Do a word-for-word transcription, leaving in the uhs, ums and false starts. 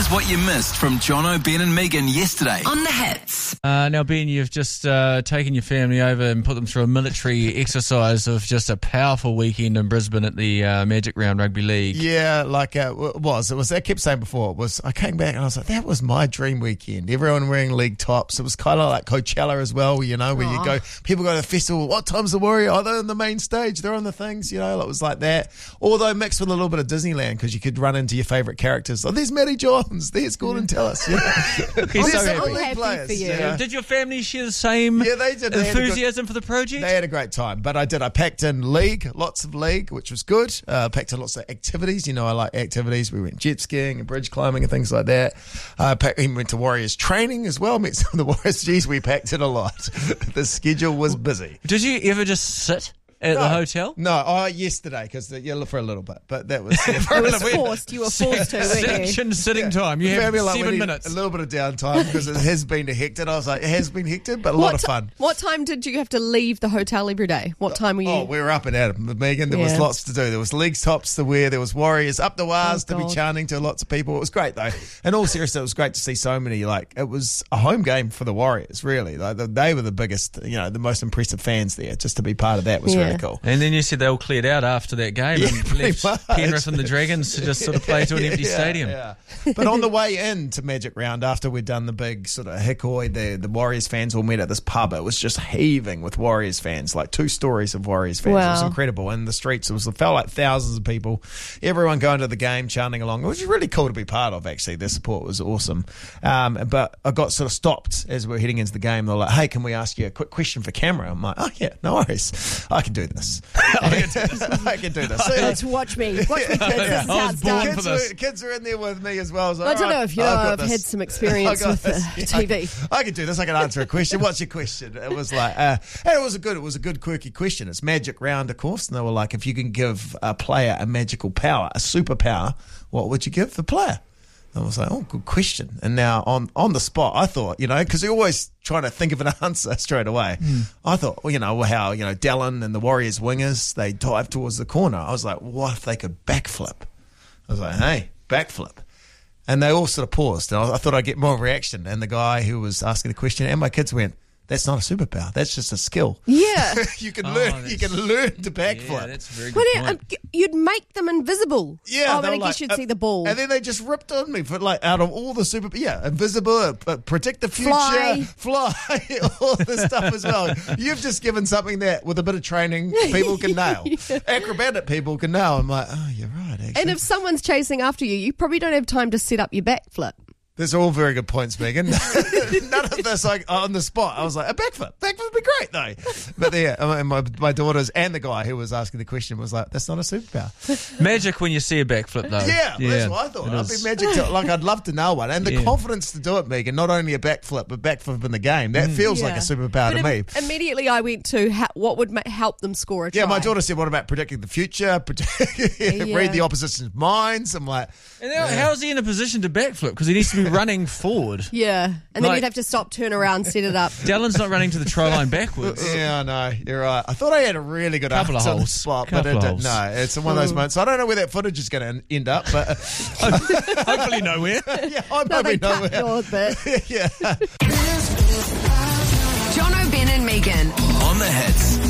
Here's what you missed from Jono, Ben and Megan yesterday On the Hits. Uh, now, Ben, you've just uh, taken your family over and put them through a military exercise of just a powerful weekend in Brisbane at the uh, Magic Round Rugby League. Yeah, like uh, it was. It was. I kept saying before. It was. I came back and I was like, that was my dream weekend. Everyone wearing league tops. It was kind of like Coachella as well, you know, where Aww. you go. People go to the festival. What time's the Warrior? Oh, they're on the main stage. They're on the things. You know, it was like that. Although mixed with a little bit of Disneyland because you could run into your favourite characters. Oh, there's Matty Johns. There's Gordon Tellis. You know? He's so happy. happy players, for you. yeah. Did your family share the same yeah, they did. They enthusiasm good, for the project? They had a great time, but I did. I packed in league, lots of league, which was good. Uh, packed in lots of activities. You know, I like activities. We went jet skiing and bridge climbing and things like that. Uh, packed, we went to Warriors training as well. Met some of the Warriors. Geez, we packed in a lot. The schedule was busy. Did you ever just sit at no, the hotel? No, oh, yesterday, because yeah, for a little bit, but that was... Yeah, it was forced, you were forced to, weren't you? Section sitting yeah. time, you have like seven need minutes. A little bit of downtime, because it has been hectic. I was like, it has been hectic, but a what lot of t- fun. What time did you have to leave the hotel every day? What time were you? Oh, we were up and at 'em, Megan. There yeah. was lots to do. There was leagues tops to wear. There was Warriors up the wires oh, to God. be chanting to lots of people. It was great, though. In all seriousness, it was great to see so many. Like, it was a home game for the Warriors, really. Like, they were the biggest, you know, the most impressive fans there. Just to be part of that was yeah. really cool. And then you said they all cleared out after that game Yeah, and left much. Penrith and the Dragons to just sort of play to an empty yeah, stadium. Yeah. But on the way in to Magic Round, after we'd done the big sort of hickoy, the, the Warriors fans all met at this pub. It was just heaving with Warriors fans, like two stories of Warriors fans. Wow. It was incredible. In the streets, it was it felt like thousands of people, everyone going to the game, chanting along. It was really cool to be part of, actually. Their support was awesome. Um, but I got sort of stopped as we were heading into the game. They were like, hey, can we ask you a quick question for camera? I'm like, oh, yeah, no worries. I can do this. I can do this. So, Let's watch me. Watch me, kids. This is I how was it's born done. for Kids this. were, kids were in there with me as well. I, was like, I don't "All know right, if you know, I've got I've this. had some I experience got with the this. T V. I can do this. I can answer a question. What's your question? It was like, uh, and it was a good, it was a good quirky question. It's Magic Round, of course. And they were like, if you can give a player a magical power, a superpower, what would you give the player? I was like, oh, good question. And now on, on the spot, I thought, you know, because you're always trying to think of an answer straight away. Mm. I thought, well, you know, how, you know, Dallin and the Warriors wingers, they dive towards the corner. I was like, what if they could backflip? I was like, hey, backflip. And they all sort of paused. And I, I thought I'd get more reaction. And the guy who was asking the question and my kids went, that's not a superpower. That's just a skill. Yeah. you can Oh, learn. You can learn to backflip. Yeah, that's a very good Well, yeah, point. um, you'd make them invisible. Yeah, Oh, they but I were guess like, you'd uh, see the ball. And then they just ripped on me for like out of all the super, yeah, invisible, uh, uh, predict the future, Fly. fly, all this stuff as well. You've just given something that with a bit of training people can nail. Yeah. Acrobatic people can nail. I'm like, oh, you're right. Actually, And if someone's chasing after you, you probably don't have time to set up your backflip. these are all very good points, Megan. None of this like on the spot. I was like, a backflip. Backflip would be great though. But yeah, and my my daughters and the guy who was asking the question was like, that's not a superpower. Magic when you see a backflip, though. Yeah, that's what I thought. it I'd is. be magic to, like I'd love to know one. And the Yeah. confidence to do it, Megan, not only a backflip, but backflip in the game. That feels like a Yeah. superpower But to me. im- immediately I went to ha- what would ma- help them score a try. Yeah, my daughter said, what about predicting the future? Predict- Yeah. Read the opposition's minds. I'm like, And now, how is he in a position to backflip? Because he needs to be running forward. Yeah. And then Like- you'd have to stop, turn around, set it up. Dallin's not running to the try line backwards. yeah, I know. You're right. I thought I had a really good Couple of answer on the holes. spot, Couple but it of didn't. holes. No, it's one of those moments. I don't know where that footage is going to end up, but Hopefully nowhere. yeah, I No, probably they know cut where. your bit. yeah. Jono, Ben and Megan. On the Hits.